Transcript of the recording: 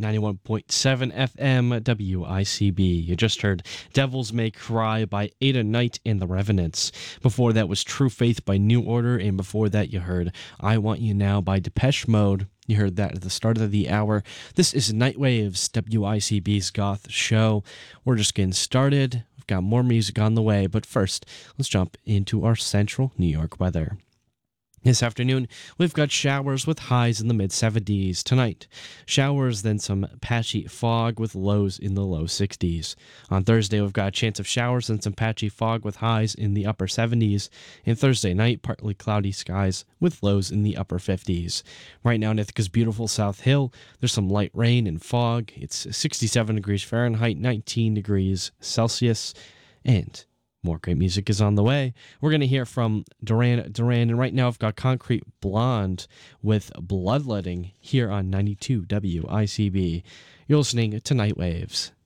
91.7 FM WICB. You just heard Devils May Cry by Ada Knight and the Revenants. Before that was True Faith by New Order, and before that you heard I Want You Now by Depeche Mode. You heard that at the start of the hour. This is Nightwaves, WICB's Goth show. We're just getting started. We've got more music on the way, but first, let's jump into our central New York weather. This afternoon, we've got showers with highs in the mid-70s. Tonight, showers, then some patchy fog with lows in the low 60s. On Thursday, we've got a chance of showers and some patchy fog with highs in the upper 70s. And Thursday night, partly cloudy skies with lows in the upper 50s. Right now in Ithaca's beautiful South Hill, there's some light rain and fog. It's 67 degrees Fahrenheit, 19 degrees Celsius, and more great music is on the way. We're going to hear from Duran Duran, and right now I've got Concrete Blonde with Bloodletting here on 92 WICB. You're listening to Nightwaves.